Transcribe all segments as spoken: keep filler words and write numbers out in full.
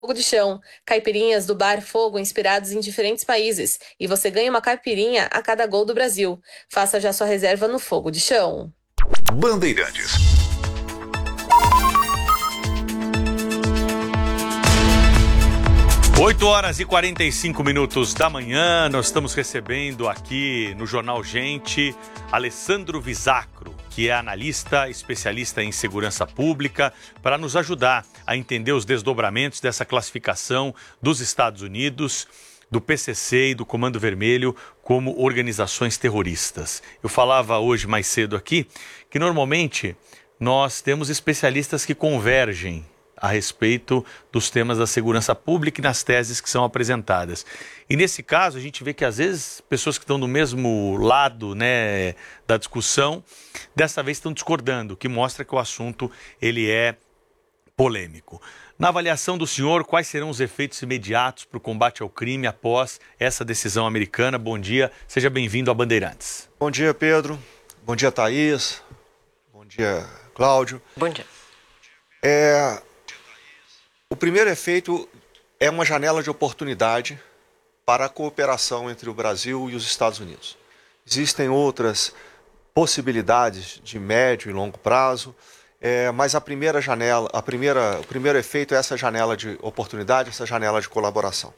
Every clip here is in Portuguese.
Fogo de chão, caipirinhas do Bar Fogo inspirados em diferentes países, e você ganha uma caipirinha a cada gol do Brasil. Faça já sua reserva no Fogo de Chão. Bandeirantes. oito horas e quarenta e cinco minutos da manhã, nós estamos recebendo aqui no Jornal Gente Alessandro Visacro, que é analista, especialista em segurança pública, para nos ajudar a entender os desdobramentos dessa classificação dos Estados Unidos, do P C C e do Comando Vermelho como organizações terroristas. Eu falava hoje mais cedo aqui que normalmente nós temos especialistas que convergem a respeito dos temas da segurança pública e nas teses que são apresentadas. E nesse caso, a gente vê que às vezes pessoas que estão do mesmo lado, né, da discussão, dessa vez estão discordando, o que mostra que o assunto ele é polêmico. Na avaliação do senhor, quais serão os efeitos imediatos para o combate ao crime após essa decisão americana? Bom dia, seja bem-vindo a Bandeirantes. Bom dia, Pedro. Bom dia, Thaís. Bom dia, Cláudio. Bom dia. É... O primeiro efeito é uma janela de oportunidade para a cooperação entre o Brasil e os Estados Unidos. Existem outras possibilidades de médio e longo prazo, é, mas a primeira janela, a primeira, o primeiro efeito é essa janela de oportunidade, essa janela de colaboração.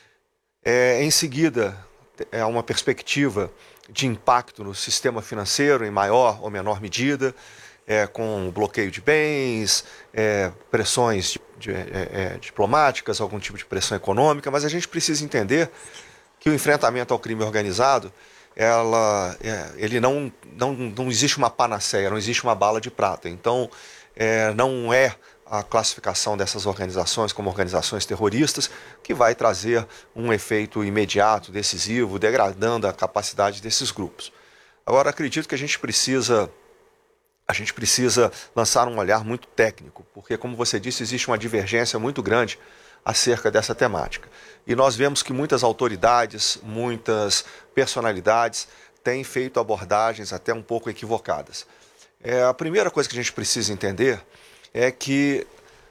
É, em seguida, é uma perspectiva de impacto no sistema financeiro em maior ou menor medida, É, com bloqueio de bens, é, pressões de, de, é, é, diplomáticas, algum tipo de pressão econômica, mas a gente precisa entender que o enfrentamento ao crime organizado, ela, é, ele não, não, não existe uma panaceia, não existe uma bala de prata. Então, é, não é a classificação dessas organizações como organizações terroristas que vai trazer um efeito imediato, decisivo, degradando a capacidade desses grupos. Agora, acredito que a gente precisa... A gente precisa lançar um olhar muito técnico, porque, como você disse, existe uma divergência muito grande acerca dessa temática. E nós vemos que muitas autoridades, muitas personalidades têm feito abordagens até um pouco equivocadas. É, a primeira coisa que a gente precisa entender é que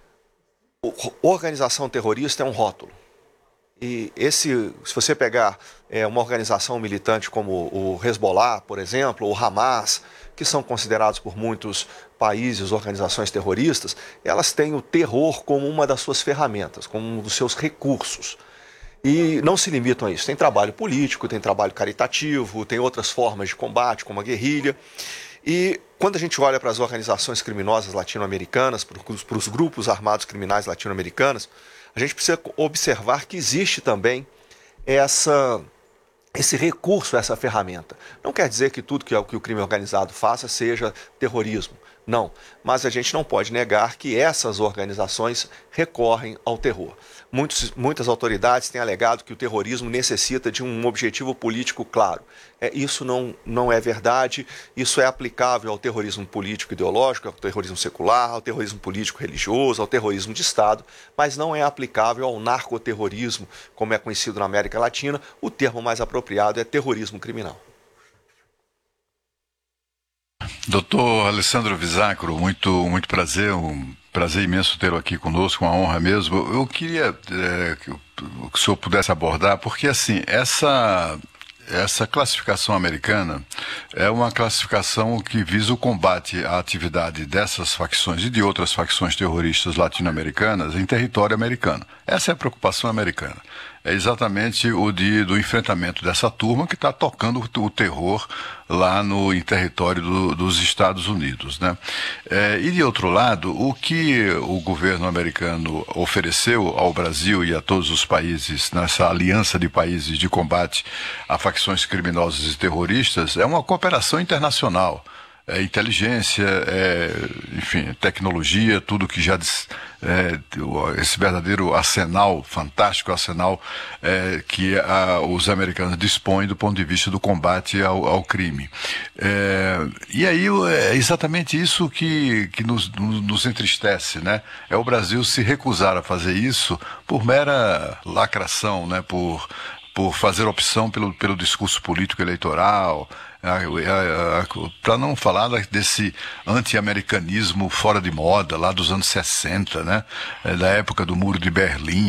organização terrorista é um rótulo. E esse, se você pegar é, uma organização militante como o Hezbollah, por exemplo, ou o Hamas, que são considerados por muitos países organizações terroristas, elas têm o terror como uma das suas ferramentas, como um dos seus recursos. E não se limitam a isso. Tem trabalho político, tem trabalho caritativo, tem outras formas de combate, como a guerrilha. E quando a gente olha para as organizações criminosas latino-americanas, para os grupos armados criminais latino-americanos, a gente precisa observar que existe também essa, esse recurso, essa ferramenta. Não quer dizer que tudo que, é, que o crime organizado faça seja terrorismo. Não, mas a gente não pode negar que essas organizações recorrem ao terror. Muitos, muitas autoridades têm alegado que o terrorismo necessita de um objetivo político claro. É, isso não, não é verdade, isso é aplicável ao terrorismo político ideológico, ao terrorismo secular, ao terrorismo político religioso, ao terrorismo de Estado, mas não é aplicável ao narcoterrorismo, como é conhecido na América Latina. O termo mais apropriado é terrorismo criminal. Doutor Alessandro Visacro, muito, muito prazer, um prazer imenso tê-lo aqui conosco, uma honra mesmo. Eu queria é, que o senhor pudesse abordar, porque assim, essa, essa classificação americana é uma classificação que visa o combate à atividade dessas facções e de outras facções terroristas latino-americanas em território americano. Essa é a preocupação americana. É exatamente o de, do enfrentamento dessa turma que está tocando o terror lá no, em território do, dos Estados Unidos, né? É, e de outro lado, o que o governo americano ofereceu ao Brasil e a todos os países nessa aliança de países de combate a facções criminosas e terroristas é uma cooperação internacional. É inteligência, é, enfim, tecnologia, tudo que já é, esse verdadeiro arsenal, fantástico arsenal é, que a, os americanos dispõem do ponto de vista do combate ao, ao crime. É, e aí é exatamente isso que, que nos, nos entristece, né? É o Brasil se recusar a fazer isso por mera lacração, né? Por por fazer opção pelo, pelo discurso político eleitoral, para não falar desse anti-americanismo fora de moda, lá dos anos sessenta, né? Da época do Muro de Berlim.